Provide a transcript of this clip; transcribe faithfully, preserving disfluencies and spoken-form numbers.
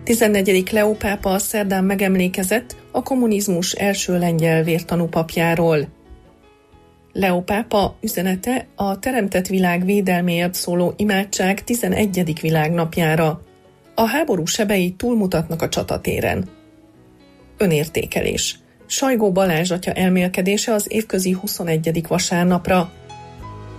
tizennegyedik Leó pápa szerdán megemlékezett a kommunizmus első lengyel vértanú papjáról. Leó pápa üzenete a teremtett világ védelméért szóló imádság tizenegyedik világnapjára. A háború sebei túlmutatnak a csatatéren. Önértékelés. Sajgó Balázs atya elmélkedése az évközi huszonegyedik vasárnapra.